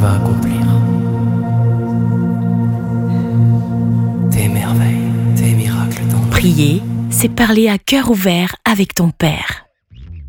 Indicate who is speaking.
Speaker 1: va accomplir tes merveilles, tes miracles.
Speaker 2: Prier, c'est parler à cœur ouvert avec ton Père.